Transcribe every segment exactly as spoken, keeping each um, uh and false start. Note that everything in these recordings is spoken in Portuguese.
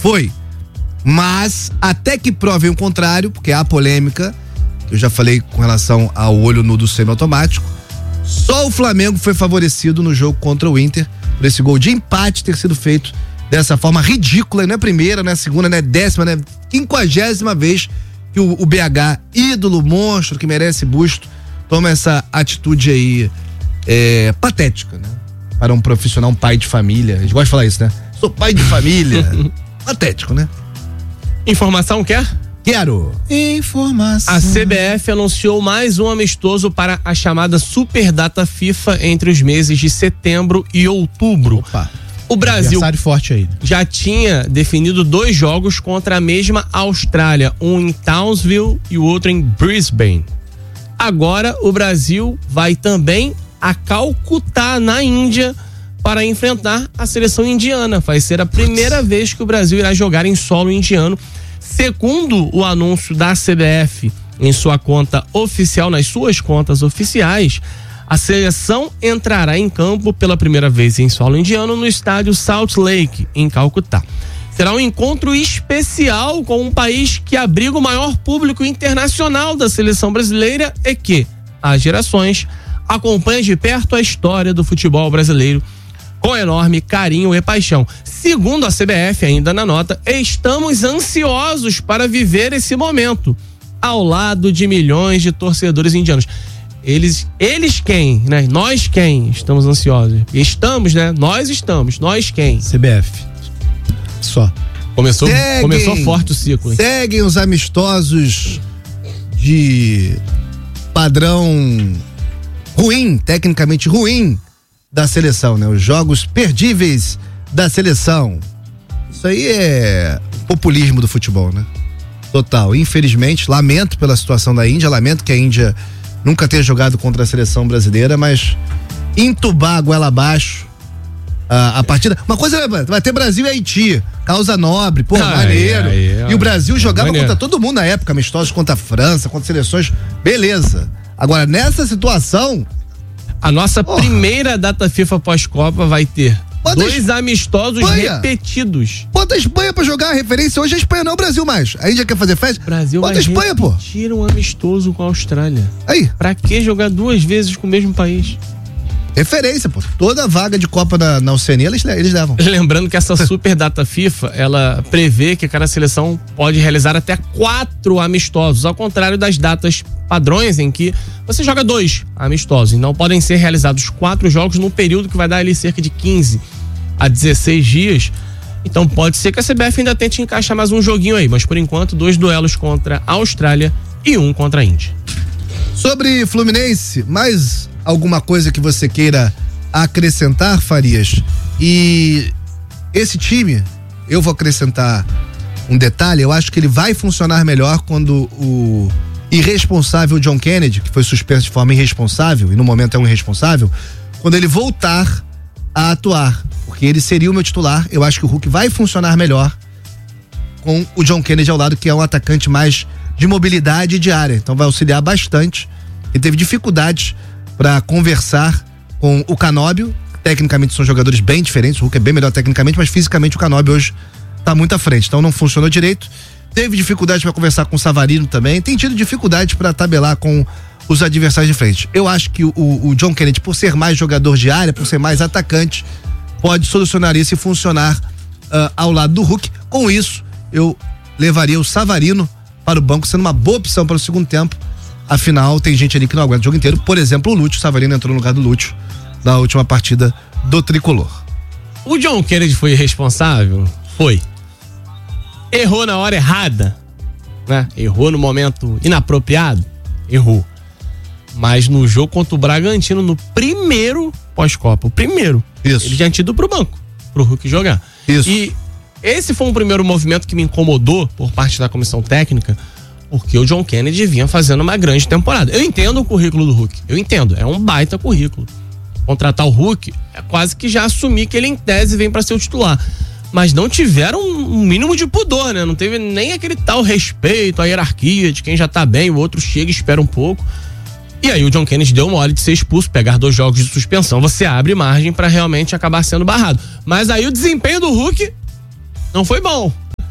Foi. Mas, até que provem o contrário, porque há polêmica, eu já falei com relação ao olho nu do semiautomático, só o Flamengo foi favorecido no jogo contra o Inter, por esse gol de empate ter sido feito dessa forma ridícula, não é a primeira, não é a segunda, não é a décima, não é a quinquagésima vez que o, o B H, ídolo, monstro, que merece busto, toma essa atitude aí é, patética, né? Para um profissional, um pai de família. A gente gosta de falar isso, né? Sou pai de família. Patético, né? Informação quer? Quero. Informação. A C B F anunciou mais um amistoso para a chamada Superdata FIFA entre os meses de setembro e outubro. Opa. O Brasil forte aí. já tinha definido dois jogos contra a mesma Austrália, um em Townsville e o outro em Brisbane. Agora o Brasil vai também a Calcutá, na Índia, para enfrentar a seleção indiana. Vai ser a primeira vez que o Brasil irá jogar em solo indiano. Segundo o anúncio da C B F em sua conta oficial, nas suas contas oficiais, a seleção entrará em campo pela primeira vez em solo indiano no estádio Salt Lake, em Calcutá. Será um encontro especial com um país que abriga o maior público internacional da seleção brasileira e que, há gerações, acompanha de perto a história do futebol brasileiro com enorme carinho e paixão. Segundo a C B F, ainda na nota, estamos ansiosos para viver esse momento ao lado de milhões de torcedores indianos. Eles, eles quem, né? Nós quem estamos ansiosos? Estamos, né? Nós estamos. Nós quem? C B F. Só. Começou, Seguem, começou forte o ciclo. Hein? Seguem os amistosos de padrão ruim, tecnicamente ruim, da seleção, né? Os jogos perdíveis da seleção. Isso aí é populismo do futebol, né? Total. Infelizmente, lamento pela situação da Índia, lamento que a Índia nunca tenha jogado contra a seleção brasileira, mas entubar a goela abaixo a, a partida. Uma coisa, vai ter Brasil e Haiti, causa nobre, pô, ah, maneiro. É, é, é, e o Brasil jogava maneiro. contra todo mundo na época, amistosos contra a França, contra seleções, beleza. Agora, nessa situação, a nossa porra. primeira data FIFA pós-Copa vai ter Bota dois amistosos Espanha. repetidos. Bota a Espanha pra jogar, a referência hoje é a Espanha, não é o Brasil mais. A Índia quer fazer festa? Brasil Bota vai a Espanha, pô. repetir um amistoso com a Austrália. Aí, Pra que jogar duas vezes com o mesmo país? referência, pô. Toda a vaga de Copa na, na Oceania, eles, eles levam. Lembrando que essa super data FIFA, ela prevê que cada seleção pode realizar até quatro amistosos, ao contrário das datas padrões em que você joga dois amistosos. Então podem ser realizados quatro jogos num período que vai dar ali cerca de quinze a dezesseis dias. Então pode ser que a C B F ainda tente encaixar mais um joguinho aí, mas por enquanto dois duelos contra a Austrália e um contra a Índia. Sobre Fluminense, mais alguma coisa que você queira acrescentar, Farias? E esse time, eu vou acrescentar um detalhe, eu acho que ele vai funcionar melhor quando o irresponsável John Kennedy, que foi suspenso de forma irresponsável, e no momento é um irresponsável, quando ele voltar a atuar, porque ele seria o meu titular. Eu acho que o Hulk vai funcionar melhor com o John Kennedy ao lado, que é um atacante mais de mobilidade e de área, então vai auxiliar bastante. Ele teve dificuldades para conversar com o Canóbio, tecnicamente são jogadores bem diferentes, o Hulk é bem melhor tecnicamente, mas fisicamente o Canóbio hoje tá muito à frente, então não funcionou direito. Teve dificuldade para conversar com o Savarino também, tem tido dificuldade para tabelar com os adversários de frente. Eu acho que o, o John Kennedy, por ser mais jogador de área, por ser mais atacante, pode solucionar isso e funcionar uh, ao lado do Hulk. Com isso, eu levaria o Savarino para o banco, sendo uma boa opção para o segundo tempo. Afinal, tem gente ali que não aguenta o jogo inteiro. Por exemplo, o Lúcio, o Savarino entrou no lugar do Lúcio na última partida do Tricolor. O John Kennedy foi irresponsável? Foi. Errou na hora errada, né? Errou no momento inapropriado? Errou. Mas no jogo contra o Bragantino, no primeiro pós-Copa, o primeiro, Isso. ele tinha tido pro banco, pro Hulk jogar. Isso. E esse foi um primeiro movimento que me incomodou por parte da comissão técnica, porque o John Kennedy vinha fazendo uma grande temporada. Eu entendo o currículo do Hulk, eu entendo, é um baita currículo. Contratar o Hulk é quase que já assumir que ele, em tese, vem para ser o titular. Mas não tiveram um mínimo de pudor, né? Não teve nem aquele tal respeito, a hierarquia de quem já tá bem, o outro chega e espera um pouco. E aí o John Kennedy deu mole de ser expulso, pegar dois jogos de suspensão. Você abre margem para realmente acabar sendo barrado. Mas aí o desempenho do Hulk não foi bom.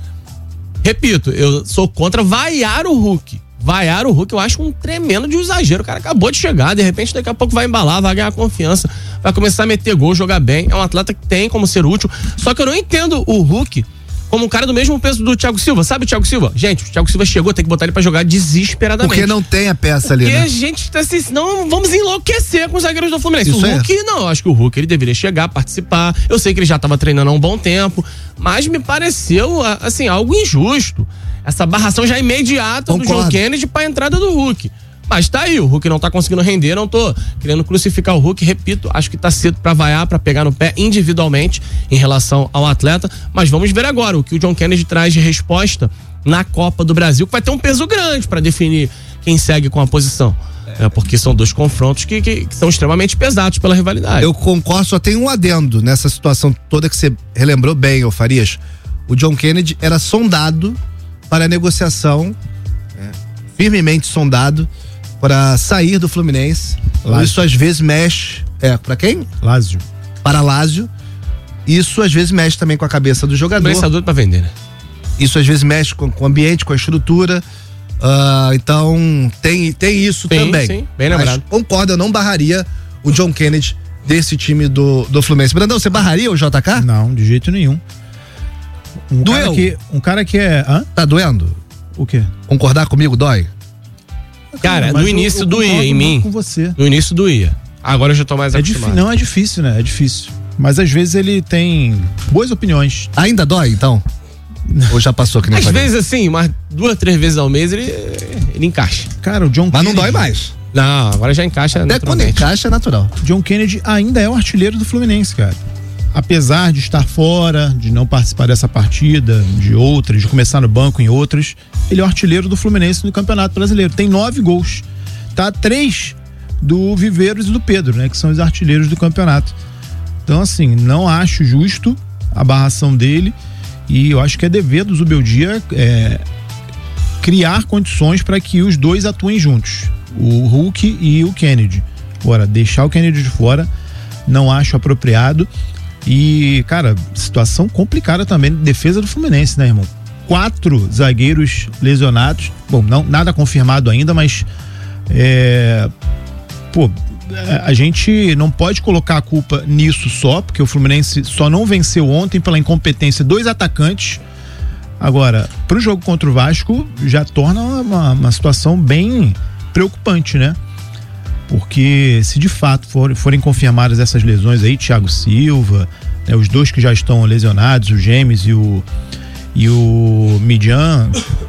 Repito, eu sou contra vaiar o Hulk. Vaiar o Hulk eu acho um tremendo de um exagero. O cara acabou de chegar, de repente daqui a pouco vai embalar, vai ganhar confiança, vai começar a meter gol, jogar bem. É um atleta que tem como ser útil. Só que eu não entendo o Hulk como um cara do mesmo peso do Thiago Silva. Sabe o Thiago Silva? Gente, o Thiago Silva chegou, tem que botar ele pra jogar desesperadamente. Porque não tem a peça ali, Porque né? a gente tá assim, senão vamos enlouquecer com os zagueiros do Fluminense. Isso o Hulk, é. não, eu acho que o Hulk ele deveria chegar, participar. Eu sei que ele já tava treinando há um bom tempo, mas me pareceu, assim, algo injusto. Essa barração já imediata Concordo. do John Kennedy pra entrada do Hulk. Mas tá aí, o Hulk não tá conseguindo render, não tô querendo crucificar o Hulk, repito, acho que tá cedo pra vaiar, pra pegar no pé individualmente em relação ao atleta, mas vamos ver agora o que o John Kennedy traz de resposta na Copa do Brasil, que vai ter um peso grande pra definir quem segue com a posição. É, porque são dois confrontos que, que, que são extremamente pesados pela rivalidade. Eu concordo, só tem um adendo nessa situação toda que você relembrou bem, ô Farias. O John Kennedy era sondado para a negociação, é, firmemente sondado para sair do Fluminense. Lázio. Isso às vezes mexe. É, para quem? Lázio. Para Lázio. Isso às vezes mexe também com a cabeça do jogador. Pensador para vender, né? Isso às vezes mexe com, com o ambiente, com a estrutura. Uh, então tem, tem isso sim, também. Sim, bem lembrado. Mas, concordo, eu não barraria o John Kennedy desse time do, do Fluminense. Brandão, você barraria o J K? Não, de jeito nenhum. Um Doeu? Cara que, um cara que é. Hã? Tá doendo? O quê? Concordar comigo dói? Cara, Mas no início eu, eu doía em mim. Com você. No início doía. Agora eu já tô mais é acostumado. Não, é difícil, né? É difícil. Mas às vezes ele tem boas opiniões. Ainda dói, então? Ou já passou que nem Às vezes, assim, umas duas, três vezes ao mês ele, ele encaixa. Cara, o John Mas Kennedy... não dói mais. Não, agora já encaixa Até quando encaixa é natural. John Kennedy ainda é o artilheiro do Fluminense, cara. Apesar de estar fora, de não participar dessa partida, de outras, de começar no banco em outras, ele é o artilheiro do Fluminense no Campeonato Brasileiro. Tem nove gols. Tá três do Viveiros e do Pedro, né? Que são os artilheiros do campeonato. Então, assim, não acho justo a barração dele e eu acho que é dever do Zubeldia é, criar condições para que os dois atuem juntos. O Hulk e o Kennedy. Agora, deixar o Kennedy de fora não acho apropriado. E, cara, situação complicada também de defesa do Fluminense, né, irmão? Quatro zagueiros lesionados. Bom, não, nada confirmado ainda, mas é, pô, a gente não pode colocar a culpa nisso só, porque o Fluminense só não venceu ontem pela incompetência dos atacantes. Agora, pro jogo contra o Vasco, já torna uma, uma situação bem preocupante, né? Porque se de fato for, forem confirmadas essas lesões aí, Thiago Silva, né, os dois que já estão lesionados, o James e o e o Midjan,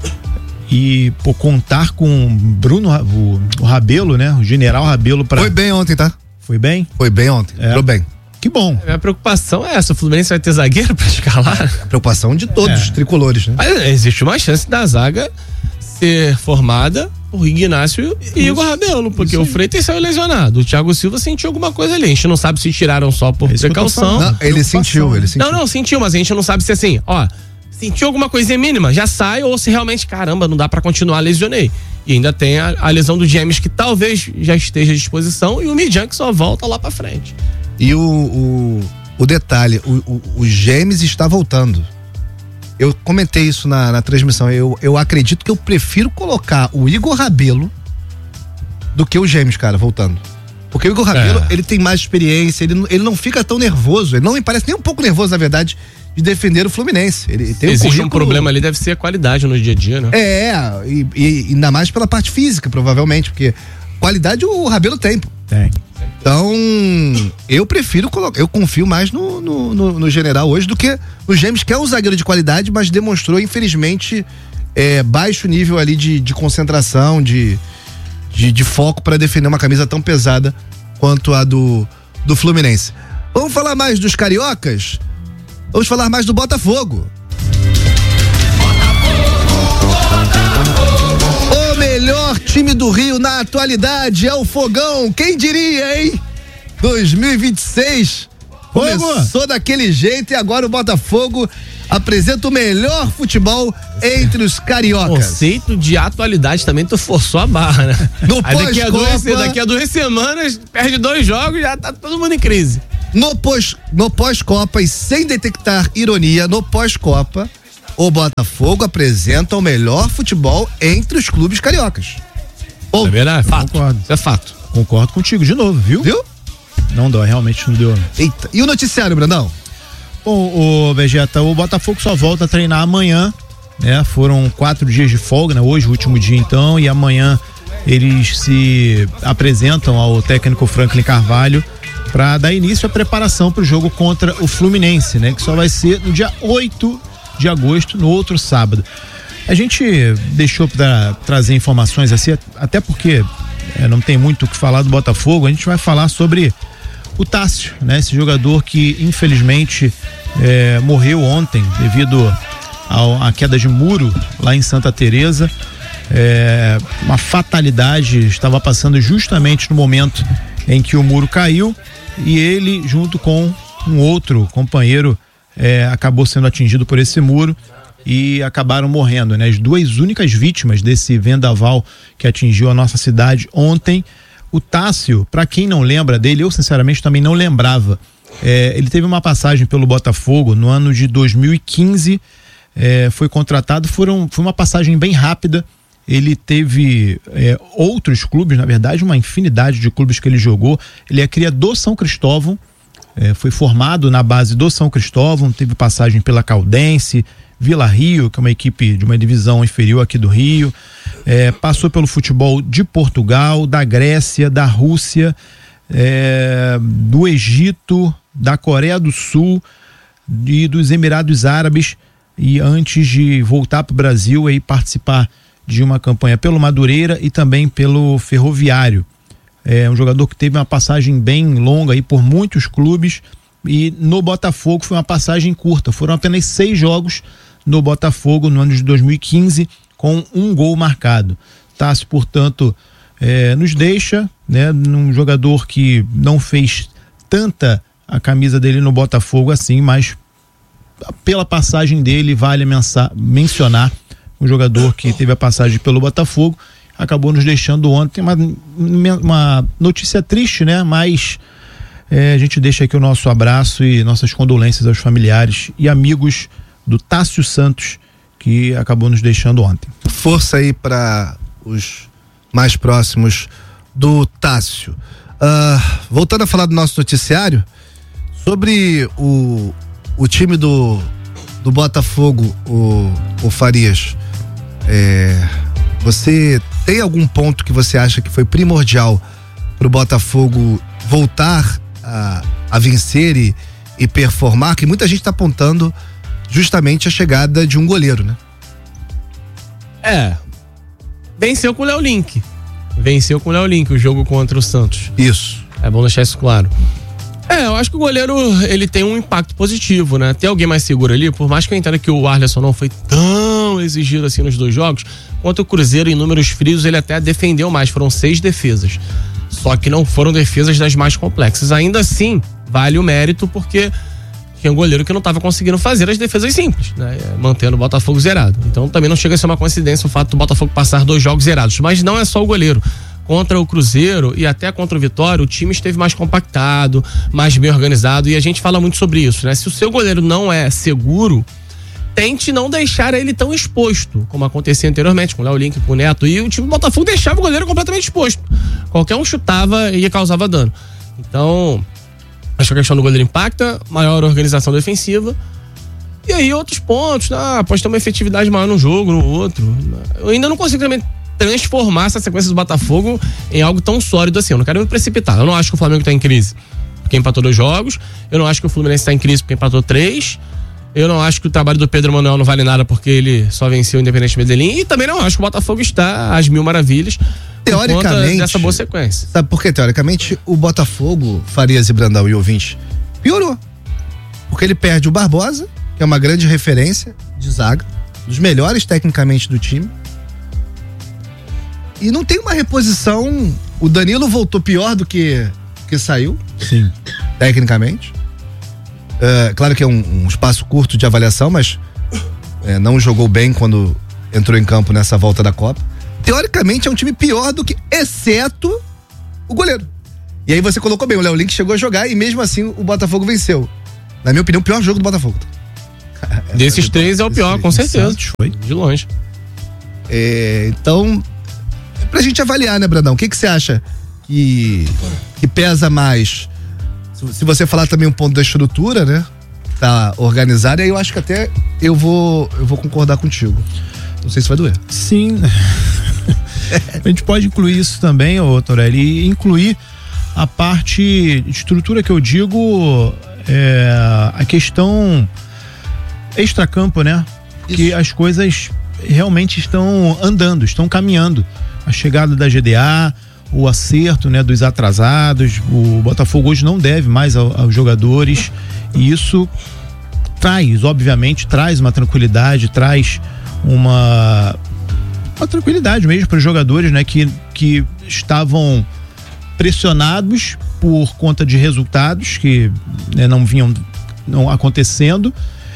e por contar com Bruno, o, o Rabelo, né, o General Rabelo para... Foi bem ontem, tá? Foi bem? Foi bem ontem, é. Entrou bem. Que bom. A minha preocupação é essa, o Fluminense vai ter zagueiro pra escalar? A preocupação de todos os É. tricolores, né? Mas existe uma chance da zaga ser formada por Ignacio e Igor Rabelo, porque Isso o aí. Freitas saiu lesionado. O Thiago Silva sentiu alguma coisa ali. A gente não sabe se tiraram só por É isso que eu tô precaução. falando. Não, ele preocupação, sentiu, né? ele sentiu. Não, não, sentiu, mas a gente não sabe se assim, ó, sentiu alguma coisinha mínima, já sai, ou se realmente, caramba, não dá pra continuar, lesionei. E ainda tem a, a lesão do James, que talvez já esteja à disposição, e o Midjan, que só volta lá pra frente. E o, o, o detalhe, o, o, o James está voltando. Eu comentei isso na, na transmissão. Eu, eu acredito que eu prefiro colocar o Igor Rabelo do que o James, cara, voltando. Porque o Igor Rabelo, É. ele tem mais experiência, ele, não- ele não fica tão nervoso, ele não me parece nem um pouco nervoso, na verdade, de defender o Fluminense. Ele tem um Existe um currículo- problema ali, deve ser a qualidade no dia a dia, né? É, e, e ainda mais pela parte física, provavelmente, porque qualidade o Rabelo tem, pô. Tem. Então, eu prefiro colocar, eu confio mais no, no, no, no general hoje do que no James, que é um zagueiro de qualidade, mas demonstrou, infelizmente, é, baixo nível ali de, de concentração, de, de, de foco para defender uma camisa tão pesada quanto a do, do Fluminense. Vamos falar mais dos cariocas? Vamos falar mais do Botafogo. O melhor time do Rio na atualidade é o Fogão. Quem diria, hein? dois mil e vinte e seis começou daquele jeito e agora o Botafogo apresenta o melhor futebol entre os cariocas. Conceito de atualidade também, tu forçou a barra, né? No Aí daqui a, duas, pós-Copa- daqui a duas semanas, perde dois jogos, já tá todo mundo em crise. No pós, no pós-Copa e sem detectar ironia, no pós-Copa, o Botafogo apresenta o melhor futebol entre os clubes cariocas. É verdade, fato. Concordo. Isso é fato. Concordo contigo de novo, viu? Viu? Não dói, realmente não deu. Eita. E o noticiário, Brandão? Bom, o Vegeta, o Botafogo só volta a treinar amanhã, né? Foram quatro dias de folga, né? Hoje, o último dia então, e amanhã eles se apresentam ao técnico Franklin Carvalho para dar início à preparação para o jogo contra o Fluminense, né? Que só vai ser no dia oito de agosto, no outro sábado. A gente deixou para trazer informações assim, até porque é, não tem muito o que falar do Botafogo. A gente vai falar sobre o Tássio, né? Esse jogador que infelizmente é, morreu ontem devido à queda de muro lá em Santa Teresa. É, uma fatalidade, estava passando justamente no momento em que o muro caiu e ele, junto com um outro companheiro, é, acabou sendo atingido por esse muro e acabaram morrendo, né? As duas únicas vítimas desse vendaval que atingiu a nossa cidade ontem. O Tássio, para quem não lembra dele, eu sinceramente também não lembrava. É, ele teve uma passagem pelo Botafogo no ano de dois mil e quinze, é, foi contratado, foram, foi uma passagem bem rápida. Ele teve é, outros clubes, na verdade, uma infinidade de clubes que ele jogou. Ele é cria do São Cristóvão, é, foi formado na base do São Cristóvão, teve passagem pela Caldense, Vila Rio, que é uma equipe de uma divisão inferior aqui do Rio, é, passou pelo futebol de Portugal, da Grécia, da Rússia, é, do Egito, da Coreia do Sul e dos Emirados Árabes, e antes de voltar para o Brasil e participar de uma campanha pelo Madureira e também pelo Ferroviário. É um jogador que teve uma passagem bem longa aí por muitos clubes, e no Botafogo foi uma passagem curta, foram apenas seis jogos no Botafogo no ano de dois mil e quinze, com um gol marcado. Tássio, portanto, é, nos deixa, né, num jogador que não fez tanta a camisa dele no Botafogo assim, mas pela passagem dele vale mensa, mencionar um jogador que teve a passagem pelo Botafogo, acabou nos deixando ontem. Uma, uma notícia triste, né? Mas é, a gente deixa aqui o nosso abraço e nossas condolências aos familiares e amigos do Tássio Santos, que acabou nos deixando ontem. Força aí para os mais próximos do Tássio. Uh, voltando a falar do nosso noticiário, sobre o, o time do, do Botafogo, o, o Farias, é, você tem algum ponto que você acha que foi primordial para o Botafogo voltar a, a vencer e, e performar? Que muita gente está apontando justamente a chegada de um goleiro, né? É, venceu com o Léo Link. Venceu com o Léo Link o jogo contra o Santos. Isso. É bom deixar isso claro. É, eu acho que o goleiro, ele tem um impacto positivo, né? Tem alguém mais seguro ali, por mais que eu entenda que o Arlisson não foi tão exigido assim nos dois jogos, quanto o Cruzeiro em números frios, ele até defendeu mais, foram seis defesas. Só que não foram defesas das mais complexas. Ainda assim, vale o mérito, porque tinha um goleiro que não estava conseguindo fazer as defesas simples, né? Mantendo o Botafogo zerado. Então também não chega a ser uma coincidência o fato do Botafogo passar dois jogos zerados. Mas não é só o goleiro. Contra o Cruzeiro e até contra o Vitória, o time esteve mais compactado, mais bem organizado, e a gente fala muito sobre isso, né? Se o seu goleiro não é seguro, tente não deixar ele tão exposto, como acontecia anteriormente com o Léo Link, com o Neto, e o time do Botafogo deixava o goleiro completamente exposto. Qualquer um chutava e causava dano. Então, acho que a questão do goleiro impacta, maior organização defensiva, e aí outros pontos, ah, pode ter uma efetividade maior num jogo, no outro. Eu ainda não consigo também transformar essa sequência do Botafogo em algo tão sólido assim. Eu não quero me precipitar. Eu não acho que o Flamengo tá em crise porque empatou dois jogos. Eu não acho que o Fluminense tá em crise porque empatou três. Eu não acho que o trabalho do Pedro Manuel não vale nada porque ele só venceu o Independente Medellín. E também não acho que o Botafogo está às mil maravilhas teoricamente, por conta dessa boa sequência. Sabe por quê? Teoricamente, o Botafogo, Farias e Brandão e ouvinte, piorou. Porque ele perde o Barbosa, que é uma grande referência de zaga, dos melhores tecnicamente do time. E não tem uma reposição. O Danilo voltou pior do que, que saiu. Sim. Tecnicamente. É, claro que é um, um espaço curto de avaliação, mas é, não jogou bem quando entrou em campo nessa volta da Copa. Teoricamente é um time pior do que, exceto o goleiro. E aí você colocou bem, o Léo Link chegou a jogar e mesmo assim o Botafogo venceu. Na minha opinião, o pior jogo do Botafogo. Desses três é o pior, com certeza. Foi de longe. É, então, pra gente avaliar, né, Brandão? O que que você acha que, que pesa mais? Se, se você falar também um ponto da estrutura, né? Tá organizada, aí eu acho que até eu vou, eu vou concordar contigo. Não sei se vai doer. Sim. A gente pode incluir isso também, ô Torelli, e incluir a parte de estrutura que eu digo, é, a questão extracampo, né? Isso. Que as coisas realmente estão andando, estão caminhando. A chegada da G D A, o acerto, né, dos atrasados, o Botafogo hoje não deve mais ao, aos jogadores, e isso traz, obviamente, traz uma tranquilidade, traz uma uma tranquilidade mesmo para os jogadores, né, que, que estavam pressionados por conta de resultados que, né, não vinham não acontecendo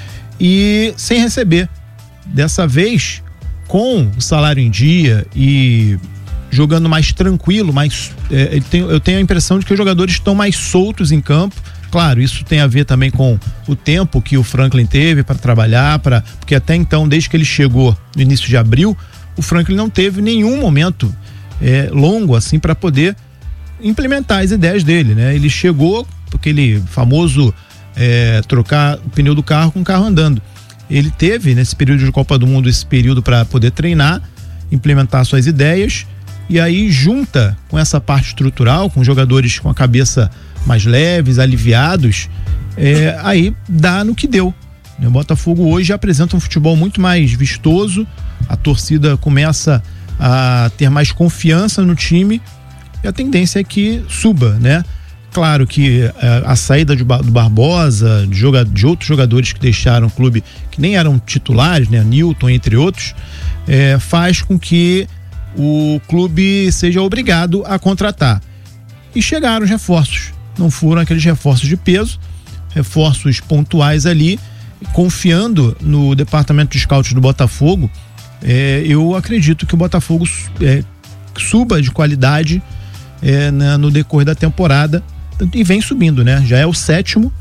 e sem receber. Dessa vez, com o salário em dia e jogando mais tranquilo, mais, é, eu, tenho, eu tenho a impressão de que os jogadores estão mais soltos em campo. Claro, isso tem a ver também com o tempo que o Franklin teve para trabalhar, para porque até então, desde que ele chegou no início de abril, o Franklin não teve nenhum momento é, longo assim para poder implementar as ideias dele, né? Ele chegou, aquele famoso é, trocar o pneu do carro com o carro andando. Ele teve nesse período de Copa do Mundo esse período para poder treinar, implementar suas ideias, e aí junta com essa parte estrutural, com jogadores com a cabeça mais leves, aliviados, é, aí dá no que deu. O Botafogo hoje apresenta um futebol muito mais vistoso, a torcida começa a ter mais confiança no time e a tendência é que suba, né? Claro que é, a saída de, do Barbosa, de, joga, de outros jogadores que deixaram o clube, que nem eram titulares, né? Newton, entre outros, é, faz com que o clube seja obrigado a contratar. E chegaram os reforços. Não foram aqueles reforços de peso, reforços pontuais ali, confiando no departamento de scouts do Botafogo. É, eu acredito que o Botafogo é, suba de qualidade é, na, no decorrer da temporada e vem subindo, né? Já é o sétimo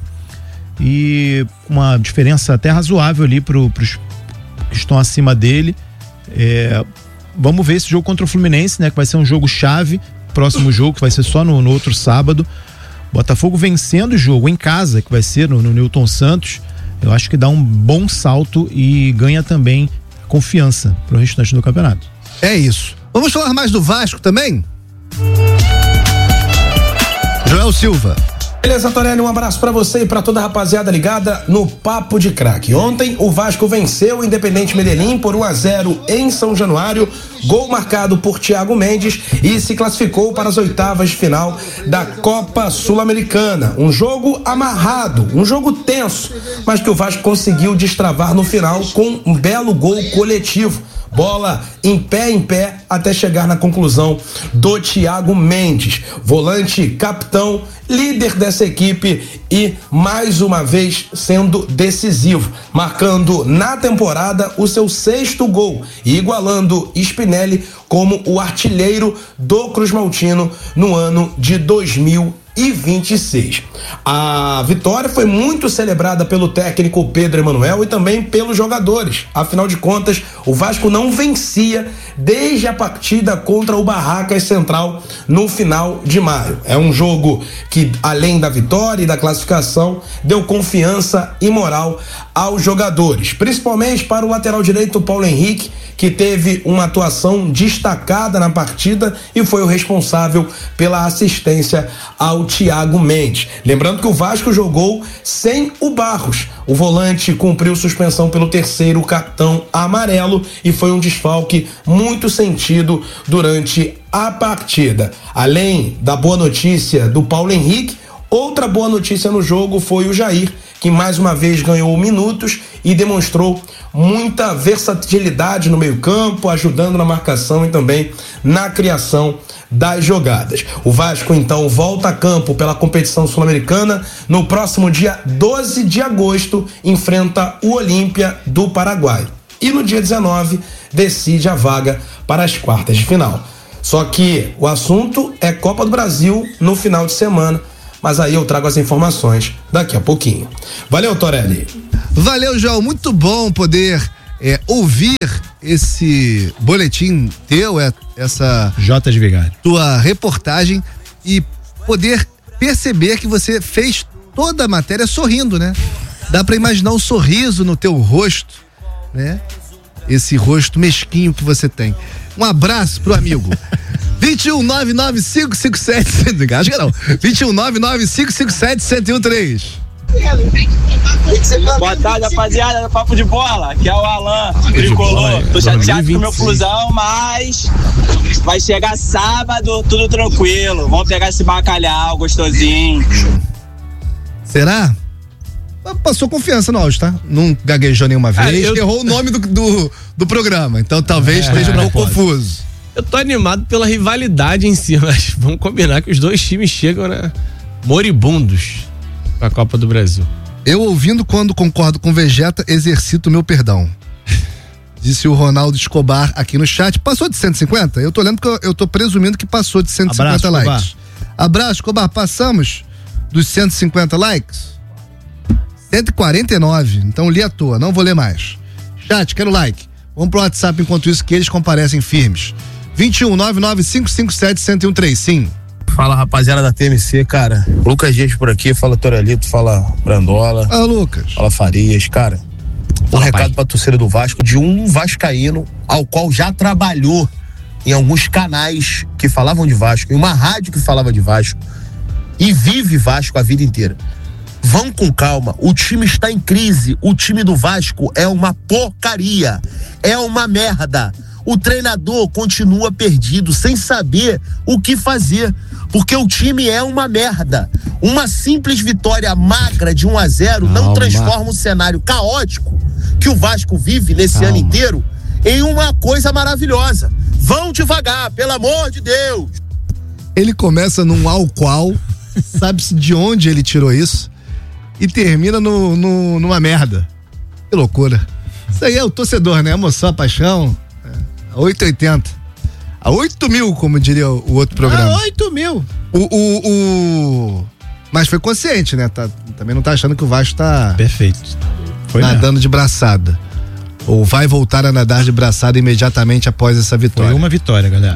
e uma diferença até razoável ali para os que estão acima dele. É, vamos ver esse jogo contra o Fluminense, né? Que vai ser um jogo chave, próximo jogo que vai ser só no, no outro sábado. Botafogo vencendo o jogo em casa, que vai ser no, no Newton Santos, eu acho que dá um bom salto e ganha também confiança para o restante do campeonato. É isso. Vamos falar mais do Vasco também? Joel Silva. Beleza, Torelli, um abraço pra você e pra toda a rapaziada ligada no Papo de Craque. Ontem o Vasco venceu o Independente Medellín por um a zero em São Januário, gol marcado por Thiago Mendes, e se classificou para as oitavas de final da Copa Sul-Americana. Um jogo amarrado, um jogo tenso, mas que o Vasco conseguiu destravar no final com um belo gol coletivo. Bola em pé em pé até chegar na conclusão do Thiago Mendes, volante capitão, líder dessa equipe e mais uma vez sendo decisivo, marcando na temporada o seu sexto gol e igualando Spinelli como o artilheiro do Cruz Maltino no ano de dois mil e vinte e seis. A vitória foi muito celebrada pelo técnico Pedro Emanuel e também pelos jogadores. Afinal de contas, o Vasco não vencia desde a partida contra o Barracas Central no final de maio. É um jogo que, além da vitória e da classificação, deu confiança e moral aos jogadores, principalmente para o lateral direito Paulo Henrique, que teve uma atuação destacada na partida e foi o responsável pela assistência ao Thiago Mendes. Lembrando que o Vasco jogou sem o Barros. O volante cumpriu suspensão pelo terceiro cartão amarelo e foi um desfalque muito sentido durante a partida. Além da boa notícia do Paulo Henrique, outra boa notícia no jogo foi o Jair, que mais uma vez ganhou minutos e demonstrou muita versatilidade no meio-campo, ajudando na marcação e também na criação das jogadas. O Vasco então volta a campo pela competição sul-americana no próximo dia doze de agosto, enfrenta o Olímpia do Paraguai e no dia dezenove decide a vaga para as quartas de final. Só que o assunto é Copa do Brasil no final de semana. mas aí eu trago as informações daqui a pouquinho. Valeu, Torelli. Valeu, João. Muito bom poder é, ouvir esse boletim teu, é, essa J de Vigário, tua reportagem e poder perceber que você fez toda a matéria sorrindo, né? Dá pra imaginar um sorriso no teu rosto, né? Esse rosto mesquinho que você tem. Um abraço pro amigo. vinte e um, nove nove cinco cinco sete, acho que não. vinte e um, nove nove cinco cinco sete, um zero três. Boa tarde, rapaziada do Papo de Bola, que é o Alan, tricolor. Tô chateado com o meu flusão, mas vai chegar sábado, tudo tranquilo. Vamos pegar esse bacalhau gostosinho. Será? Passou confiança no áudio, tá? Não gaguejou nenhuma vez, ah, eu... errou o nome do, do, do programa, então talvez é, esteja um pouco confuso. Eu tô animado pela rivalidade em si, mas vamos combinar que os dois times chegam, né, moribundos pra Copa do Brasil. Eu, ouvindo quando concordo com Vegeta, exercito o meu perdão. Disse o Ronaldo Escobar aqui no chat. Passou de cento e cinquenta? Eu tô lendo porque eu, eu tô presumindo que passou de cento e cinquenta Abraço, likes. Escobar. Abraço, Escobar. Passamos dos cento e cinquenta likes? cento e quarenta e nove. Então li à toa, não vou ler mais. Chat, quero like. Vamos pro WhatsApp enquanto isso que eles comparecem firmes. vinte e um, nove nove cinco cinco sete, um zero três. Sim. Fala, rapaziada da T M C, cara. Lucas Dias por aqui, fala Torelito, fala Brandola. Ah, Lucas. Fala Farias, cara. Um fala, recado pai. Pra torcida do Vasco, de um vascaíno ao qual já trabalhou em alguns canais que falavam de Vasco, em uma rádio que falava de Vasco, e vive Vasco a vida inteira. Vão com calma, o time está em crise, o time do Vasco é uma porcaria, é uma merda. O treinador continua perdido, sem saber o que fazer, porque o time é uma merda. Uma simples vitória magra de um a zero não Calma. transforma um cenário caótico que o Vasco vive nesse Calma. ano inteiro em uma coisa maravilhosa. Vão devagar, pelo amor de Deus. Ele começa num ao qual, sabe-se de onde ele tirou isso, e termina no, no, numa merda. Que loucura. Isso aí é o torcedor, né? Emoção, paixão. A oito e oitenta. A oito mil, como diria o, o outro programa. A oito mil. O, o, o... Mas foi consciente, né? Tá, também não tá achando que o Vasco tá... Perfeito. Foi nadando mesmo. de braçada. Ou vai voltar a nadar de braçada imediatamente após essa vitória. Foi uma vitória, galera.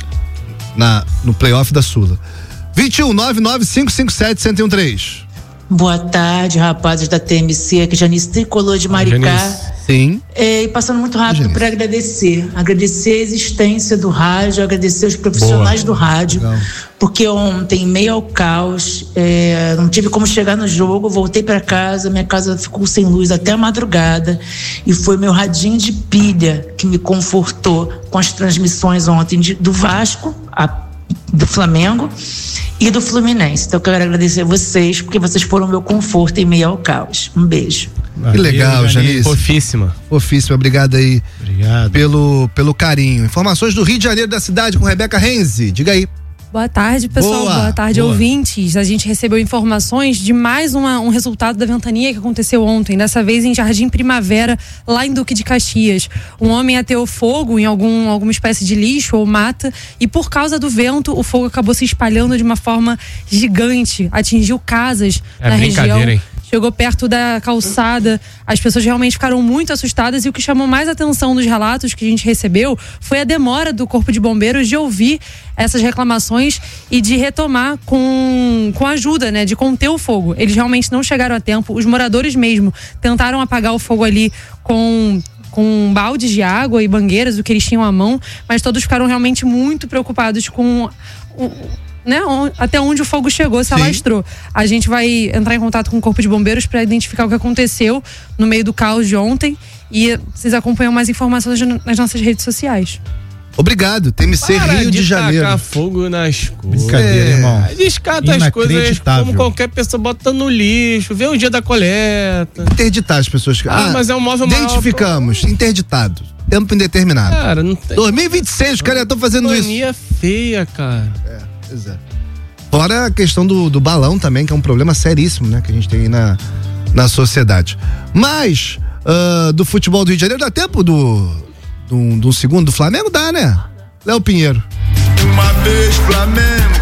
Na, no playoff da Sula. vinte e um, nove nove cinco cinco sete, um zero três. Boa tarde, rapazes da T M C, aqui Janice Tricolor de Maricá. Janice. Sim. É, e passando muito rápido para agradecer. Agradecer a existência do rádio, agradecer os profissionais Boa. do rádio. Legal. Porque ontem, meio ao caos, é, não tive como chegar no jogo, voltei para casa, minha casa ficou sem luz até a madrugada. E foi meu radinho de pilha que me confortou com as transmissões ontem de, do Vasco, a, do Flamengo e do Fluminense. Então eu quero agradecer a vocês, porque vocês foram meu conforto em meio ao caos. Um beijo. Que legal, Janice. Fofíssima. Fofíssima, obrigado aí. Obrigado. Pelo, pelo carinho. Informações do Rio de Janeiro da cidade com Rebeca Renzi. Diga aí. Boa tarde, pessoal. Boa, Boa tarde, Boa. ouvintes. A gente recebeu informações de mais uma, um resultado da ventania que aconteceu ontem, dessa vez em Jardim Primavera, lá em Duque de Caxias. Um homem ateou fogo em algum, alguma espécie de lixo ou mata e, por causa do vento, o fogo acabou se espalhando de uma forma gigante. Atingiu casas é na região. Hein? Chegou perto da calçada, as pessoas realmente ficaram muito assustadas e o que chamou mais atenção nos relatos que a gente recebeu foi a demora do Corpo de Bombeiros de ouvir essas reclamações e de retomar com, com ajuda, né, de conter o fogo. Eles realmente não chegaram a tempo, os moradores mesmo tentaram apagar o fogo ali com... com baldes de água e mangueiras, o que eles tinham à mão, mas todos ficaram realmente muito preocupados com o, né, até onde o fogo chegou, se alastrou. A gente vai entrar em contato com o Corpo de Bombeiros para identificar o que aconteceu no meio do caos de ontem e vocês acompanham mais informações nas nossas redes sociais. Obrigado, T M C Para Rio de, de Janeiro. Tacar fogo nas coisas. Brincadeira, é. irmão. Descata as coisas como qualquer pessoa, bota no lixo, vê o dia da coleta. Interditar as pessoas. Ah, ah mas é um móvel identificamos, maior, interditado. Tempo indeterminado. Cara, não tem. dois mil e vinte e seis, os caras já estão fazendo isso. Mania feia, cara. É, pois é. Fora a questão do, do balão também, que é um problema seríssimo, né? Que a gente tem aí na, na sociedade. Mas, uh, do futebol do Rio de Janeiro, dá tempo do, do, do segundo do Flamengo? Dá, né? Léo Pinheiro. Uma vez Flamengo,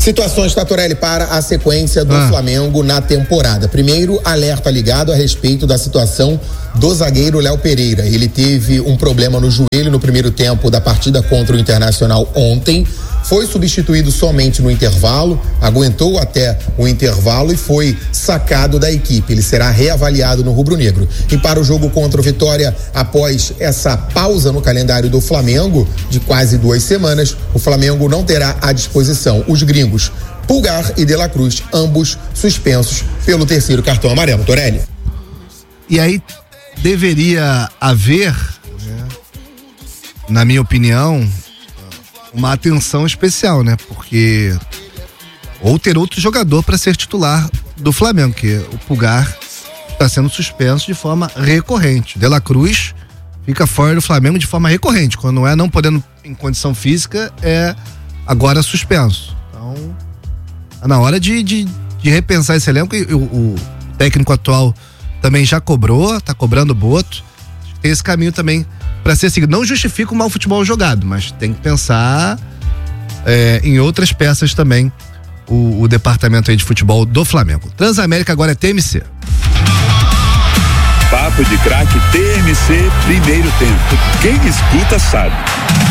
Situações, Tatorelli, para a sequência do ah. Flamengo na temporada. Primeiro, alerta ligado a respeito da situação do zagueiro Léo Pereira. Ele teve um problema no joelho no primeiro tempo da partida contra o Internacional ontem. Foi substituído somente no intervalo, aguentou até o intervalo e foi sacado da equipe. Ele será reavaliado no rubro-negro. E para o jogo contra o Vitória, após essa pausa no calendário do Flamengo, de quase duas semanas, o Flamengo não terá à disposição os gringos Pulgar e De La Cruz, ambos suspensos pelo terceiro cartão amarelo. Torelli. E aí deveria haver, na minha opinião, uma atenção especial, né? Porque ou ter outro jogador para ser titular do Flamengo, que o Pulgar está sendo suspenso de forma recorrente. De La Cruz fica fora do Flamengo de forma recorrente, quando não é não podendo em condição física, é agora suspenso. Então, tá na hora de, de, de repensar esse elenco. E o, o técnico atual também já cobrou, tá cobrando o Boto. Tem esse caminho também para ser seguido. Não justifica o mau futebol jogado, mas tem que pensar é, em outras peças também o, o departamento aí de futebol do Flamengo. Transamérica agora é T M C. Papo de Craque T M C, primeiro tempo. Quem escuta sabe.